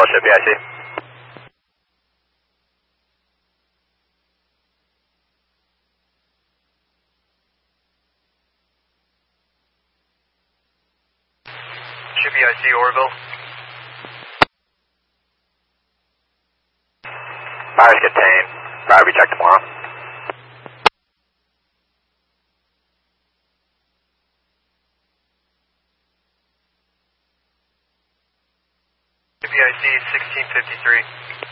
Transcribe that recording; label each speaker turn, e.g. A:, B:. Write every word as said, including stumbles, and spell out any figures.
A: Ship B I C. Ship B I C, Orville. Myers contained. Myers, we check tomorrow. B I C sixteen fifty-three.